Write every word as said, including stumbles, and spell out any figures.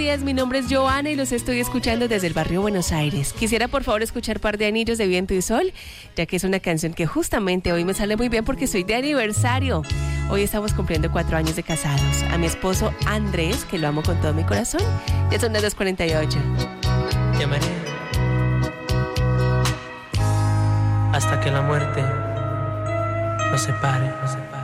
días, mi nombre es Joana y los estoy escuchando desde el barrio Buenos Aires. Quisiera por favor escuchar Par de Anillos de Viento y Sol, ya que es una canción que justamente hoy me sale muy bien porque estoy de aniversario. Hoy estamos cumpliendo cuatro años de casados. A mi esposo Andrés, que lo amo con todo mi corazón, ya son las dos cuarenta y ocho. Te amaré hasta que la muerte nos separe, nos separe.